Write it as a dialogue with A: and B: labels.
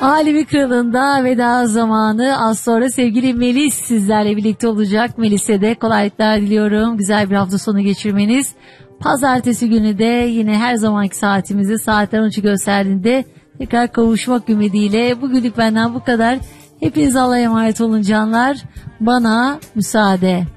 A: Alemi Kralı'nda veda zamanı. Az sonra sevgili Melis sizlerle birlikte olacak. Melis'e de kolaylıklar diliyorum. Güzel bir hafta sonu geçirmeniz. Pazartesi günü de yine her zamanki saatimizde saatler 13'ü gösterdiğinde tekrar kavuşmak ümidiyle. Bugünlük benden bu kadar. Hepiniz Allah'a emanet olun canlar. Bana müsaade.